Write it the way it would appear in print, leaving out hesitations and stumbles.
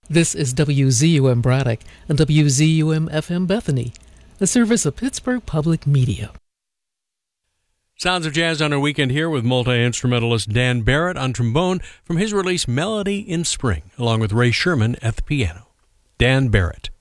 This is WZUM Braddock and WZUM FM Bethany, a service of Pittsburgh Public Media. Sounds of Jazz on our weekend here with multi-instrumentalist Dan Barrett on trombone from his release Melody in Spring, along with Ray Sherman at the piano. Dan Barrett.